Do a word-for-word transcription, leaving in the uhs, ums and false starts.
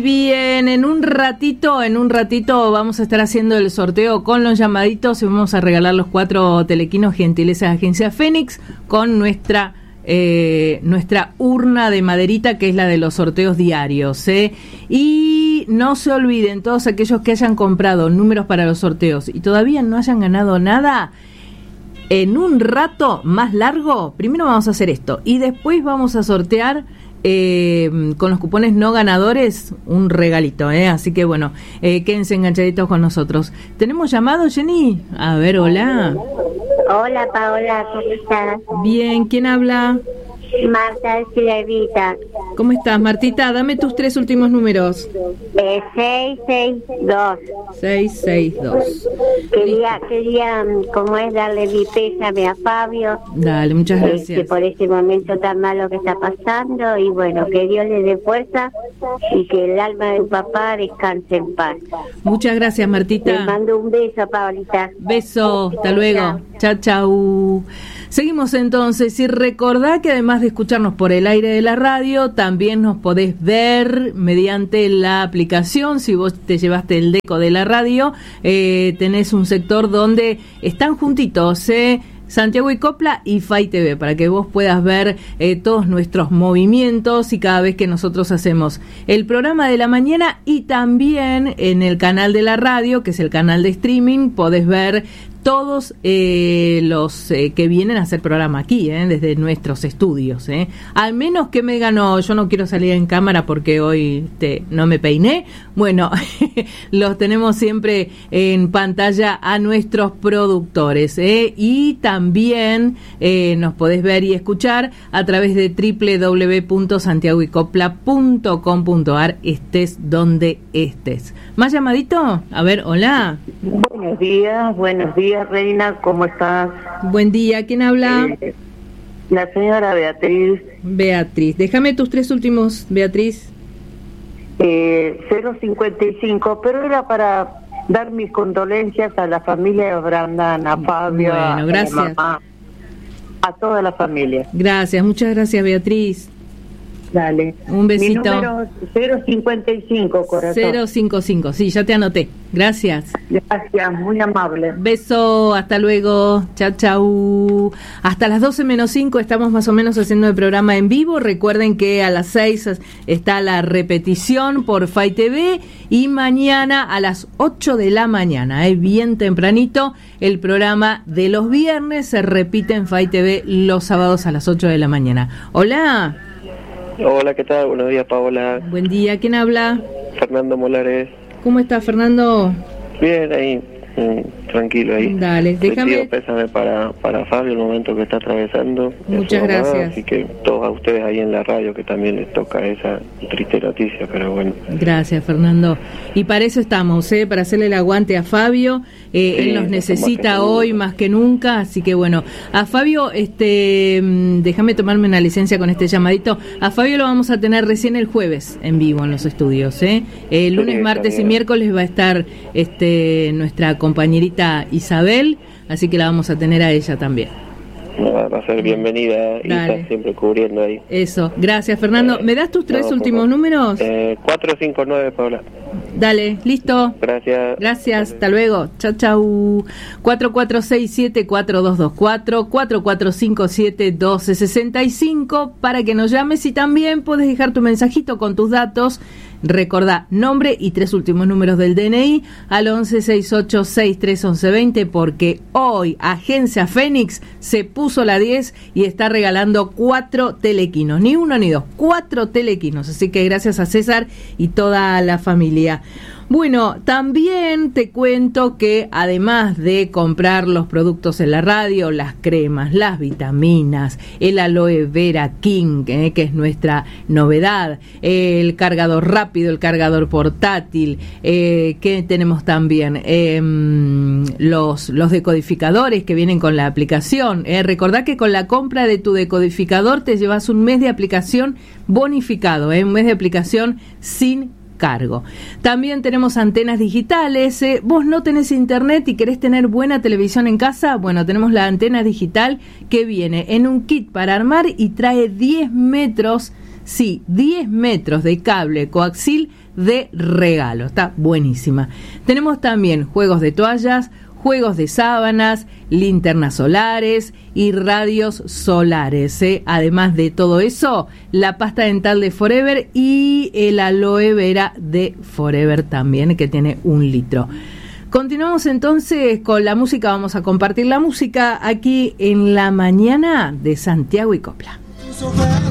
bien, en un ratito, en un ratito vamos a estar haciendo el sorteo con los llamaditos y vamos a regalar los cuatro telequinos gentileza de Agencia Fénix con nuestra eh, nuestra urna de maderita, que es la de los sorteos diarios, ¿eh? Y no se olviden, todos aquellos que hayan comprado números para los sorteos y todavía no hayan ganado nada, en un rato más largo, primero vamos a hacer esto y después vamos a sortear Eh, con los cupones no ganadores un regalito, ¿eh? Así que bueno, eh, quédense enganchaditos con nosotros. ¿Tenemos llamado, Jenny? A ver, hola. Hola, Paola, ¿cómo estás? Bien, ¿quién habla? Marta de Ciudadita. ¿Cómo estás, Martita? Dame tus tres últimos números. Eh, seis seis dos. seis seis dos. Quería, quería, como es, darle mi pésame a Fabio. Dale, muchas gracias. Este, por ese momento tan malo que está pasando. Y bueno, que Dios le dé fuerza y que el alma de papá descanse en paz. Muchas gracias, Martita. Te mando un beso, Paolita. Beso, hasta luego. Chao, chao. Seguimos entonces y recordá que además de escucharnos por el aire de la radio, también nos podés ver mediante la aplicación. Si vos te llevaste el deco de la radio, eh, tenés un sector donde están juntitos, ¿eh? Santiago y Copla y Fai T V, para que vos puedas ver eh, todos nuestros movimientos y cada vez que nosotros hacemos el programa de la mañana, y también en el canal de la radio, que es el canal de streaming, podés ver todos eh, los eh, que vienen a hacer programa aquí, eh, desde nuestros estudios. Eh. Al menos que me ganó, yo no quiero salir en cámara porque hoy te, no me peiné. Bueno, los tenemos siempre en pantalla a nuestros productores. Eh, y también eh, nos podés ver y escuchar a través de doble u doble u doble u punto santiago y copla punto com punto a r, estés donde estés. ¿Más llamadito? A ver, hola. Buenos días, buenos días. Reina, ¿cómo estás? Buen día, ¿quién habla? Eh, la señora Beatriz. Beatriz, déjame tus tres últimos, Beatriz. Eh, cero cincuenta y cinco, pero era para dar mis condolencias a la familia de Brandon, a Fabio, bueno, gracias. a mi mamá, a toda la familia. Gracias, muchas gracias, Beatriz. Dale. Un besito. Mi número cero cincuenta y cinco, corazón. cero cincuenta y cinco, sí, ya te anoté. Gracias. Gracias, muy amable. Beso, hasta luego. Chau, chau. Hasta las doce menos cinco estamos más o menos haciendo el programa en vivo. Recuerden que a las seis está la repetición por Fai T V y mañana a las ocho de la mañana, eh, bien tempranito, el programa de los viernes se repite en Fai T V los sábados a las ocho de la mañana. Hola. Hola, ¿qué tal? Buenos días, Paola. Buen día, ¿quién habla? Fernando Molares. ¿Cómo estás, Fernando? Bien, ahí, mm, tranquilo ahí. Dale, déjame. Sentido pésame para, para Fabio el momento que está atravesando. Muchas mamá, gracias. Así que todos a ustedes ahí en la radio que también les toca esa triste noticia, pero bueno. Gracias, Fernando. Y para eso estamos, ¿eh? Para hacerle el aguante a Fabio. Eh, Sí, él nos necesita más hoy más que nunca, así que bueno, a Fabio, este, déjame tomarme una licencia con este llamadito. A Fabio lo vamos a tener recién el jueves en vivo en los estudios, ¿eh? El lunes, Sí, martes y bien. miércoles va a estar este nuestra compañerita Isabel, así que la vamos a tener a ella también. Va, va a ser bienvenida y Dale. está siempre cubriendo ahí. Eso, gracias, Fernando. ¿Me das tus tres No, últimos por favor. números? Eh, cuatro cinco nueve, Paola. Dale, listo. Gracias. Gracias, hasta luego. Chau, chau. cuatro cuatro seis siete cuatro dos dos cuatro, cuatro cuatro cinco siete uno dos seis cinco para que nos llames, y también puedes dejar tu mensajito con tus datos. Recordá nombre y tres últimos números del D N I al once sesenta y ocho sesenta y tres once veinte, porque hoy Agencia Fénix se puso la diez y está regalando cuatro telequinos, ni uno ni dos, cuatro telequinos, así que gracias a César y toda la familia. Bueno, también te cuento que además de comprar los productos en la radio, las cremas, las vitaminas, el aloe vera king, eh, que es nuestra novedad, el cargador rápido, el cargador portátil, eh, que tenemos también eh, los, los decodificadores que vienen con la aplicación. Eh. Recordá que con la compra de tu decodificador te llevas un mes de aplicación bonificado, eh, un mes de aplicación sin cargo. También tenemos antenas digitales. Eh, vos no tenés internet y querés tener buena televisión en casa, bueno, tenemos la antena digital que viene en un kit para armar y trae diez metros, sí, diez metros de cable coaxil de regalo. Está buenísima. Tenemos también juegos de toallas, juegos de sábanas, linternas solares y radios solares, ¿eh? Además de todo eso, la pasta dental de Forever y el aloe vera de Forever también, que tiene un litro. Continuamos entonces con la música, vamos a compartir la música aquí en la mañana de Santiago y Copla.